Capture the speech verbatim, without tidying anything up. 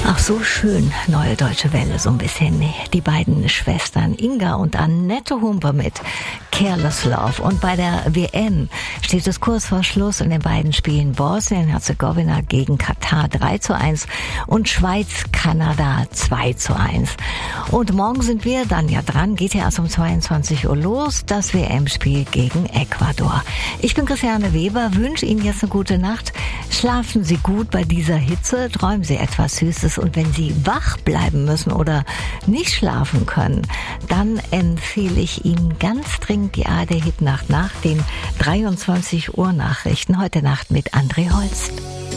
Ach, so schön, Neue Deutsche Welle, so ein bisschen. Die beiden Schwestern Inga und Annette Humpe mit Careless Love. Und bei der W M steht es kurz vor Schluss und den beiden spielen Bosnien-Herzegowina gegen Katar drei zu eins und Schweiz-Kanada zwei zu eins. Und morgen sind wir dann ja dran, geht ja erst um zweiundzwanzig Uhr los, das W M-Spiel gegen Ecuador. Ich bin Christiane Weber, wünsche Ihnen jetzt eine gute Nacht. Schlafen Sie gut bei dieser Hitze, träumen Sie etwas Süßes und wenn Sie wach bleiben müssen oder nicht schlafen können, dann empfehle ich Ihnen ganz dringend die A R D Hitnacht nach den dreiundzwanzig Uhr Nachrichten heute Nacht mit André Holst.